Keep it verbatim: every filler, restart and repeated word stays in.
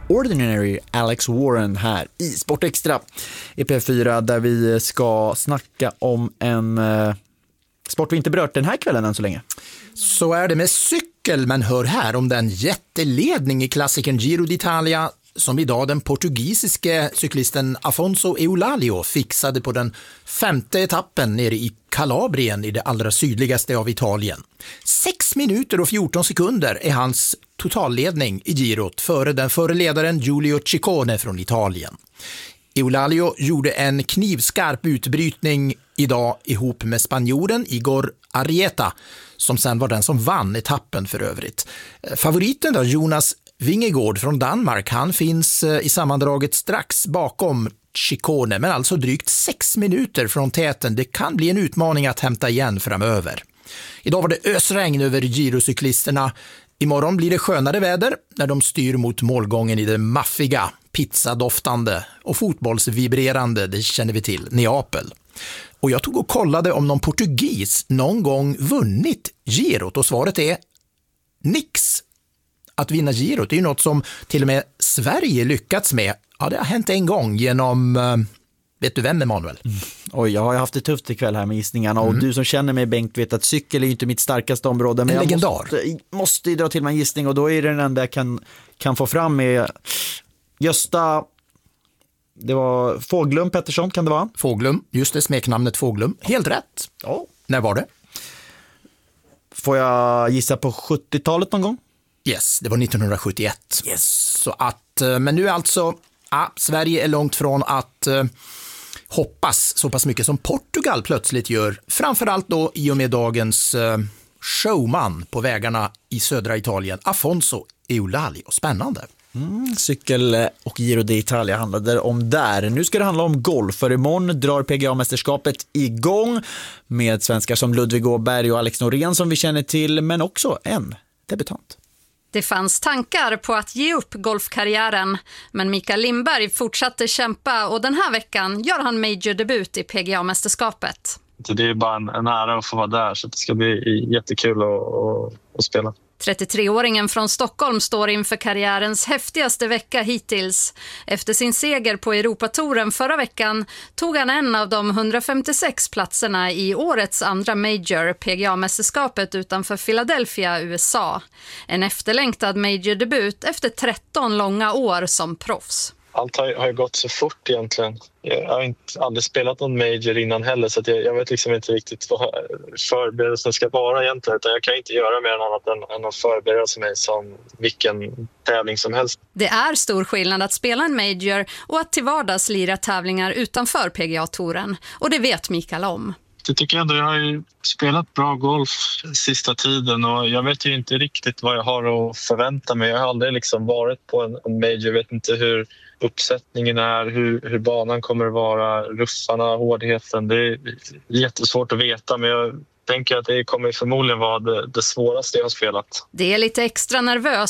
Ordinary Alex Warren här i Sport Extra i P fyra, där vi ska snacka om en eh, sport vi inte berört den här kvällen än så länge. Så är det med cykel, men hör här om den jätteledning i klassikern Giro d'Italia som idag den portugisiske cyklisten Afonso Eulalio fixade på den femte etappen nere i Kalabrien i det allra sydligaste av Italien. sex minuter och fjorton sekunder är hans totalledning i girot före den förre ledaren Giulio Ciccone från Italien. Eulalio gjorde en knivskarp utbrytning idag ihop med spanjoren Igor Arrieta, som sen var den som vann etappen för övrigt. Favoriten då, Jonas Vingegaard från Danmark, han finns i sammandraget strax bakom Ciccone, men alltså drygt sex minuter från täten. Det kan bli en utmaning att hämta igen framöver. Idag var det ösregn över girocyklisterna. Imorgon blir det skönare väder när de styr mot målgången i det maffiga, pizzadoftande och fotbollsvibrerande, det känner vi till, Neapel. Och jag tog och kollade om någon portugis någon gång vunnit girot, och svaret är nix. Att vinna girot är ju något som till och med Sverige lyckats med. Ja, det har hänt en gång genom, vet du vem, Emanuel? Mm. Oj, jag har haft det tufft ikväll här med gissningarna. Mm. Och du som känner mig, Bengt, vet att cykel är ju inte mitt starkaste område. Men en jag legendar. måste, måste dra till mig en gissning, och då är det den enda jag kan, kan få fram med Gösta. Det var Fåglum Pettersson, kan det vara? Fåglum, just det, smeknamnet Fåglum. Helt rätt. Ja. När var det? Får jag gissa på sjuttiotalet någon gång? Yes, det var nittonhundrasjuttioett. Yes. Så att, men nu alltså, ja, Sverige är långt från att eh, hoppas så pass mycket som Portugal plötsligt gör. Framförallt då i och med dagens eh, showman på vägarna i södra Italien, Afonso Eulalio. Spännande. Mm, cykel och Giro d'Italia handlade om där. Nu ska det handla om golf, för imorgon drar P G A-mästerskapet igång med svenskar som Ludvig Åberg och Alex Norén som vi känner till, men också en debutant. Det fanns tankar på att ge upp golfkarriären, men Mikael Lindberg fortsatte kämpa, och den här veckan gör han major-debut i P G A-mästerskapet. Det är bara en, en ära att få vara där, så det ska bli jättekul att, att, att spela. trettiotre-åringen från Stockholm står inför karriärens häftigaste vecka hittills. Efter sin seger på Europatouren förra veckan tog han en av de hundrafemtiosex platserna i årets andra major, P G A-mästerskapet utanför Philadelphia, U S A. En efterlängtad major-debut efter tretton långa år som proffs. Allt har, har gått så fort egentligen. Jag har inte, aldrig spelat någon major innan heller, så att jag, jag vet liksom inte riktigt vad förberedelsen ska vara egentligen. Utan jag kan inte göra mer än annat än, än att förbereda mig som vilken tävling som helst. Det är stor skillnad att spela en major och att till vardags lira tävlingar utanför P G A-touren. Och det vet Mikael om. Jag tycker ändå jag har ju spelat bra golf sista tiden, och jag vet ju inte riktigt vad jag har att förvänta mig. Jag har aldrig liksom varit på en, en major, jag vet inte hur uppsättningen är, hur, hur banan kommer att vara, ruffarna, hårdheten. Det är jättesvårt att veta, men jag tänker att det kommer förmodligen vara det, det svåraste jag har spelat. Det är lite extra nervös